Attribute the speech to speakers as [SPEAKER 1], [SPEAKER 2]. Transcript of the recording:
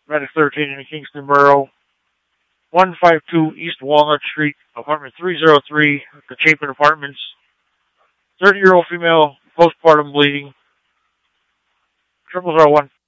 [SPEAKER 1] Medic 13 in Kingston Borough. 152 East Walnut Street, apartment 303, the Chapin Apartments. 30-year-old female, postpartum bleeding. 0001.